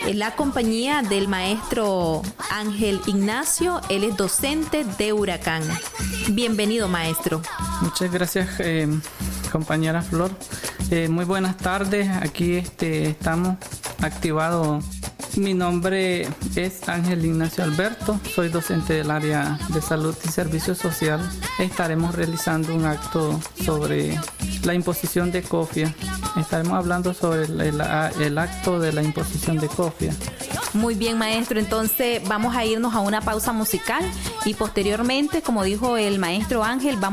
la compañía del maestro Ángel Ignacio. Él es docente de Huracán. Bienvenido, maestro. Muchas gracias, compañera Flor. Muy buenas tardes. Aquí estamos activados. Mi nombre es Ángel Ignacio Alberto. Soy docente del área de salud y servicios sociales. Estaremos realizando un acto sobre la imposición de cofia. Estaremos hablando sobre el acto de la imposición de cofia. Muy bien, maestro. Entonces vamos a irnos a una pausa musical y posteriormente, como dijo el maestro Ángel, vamos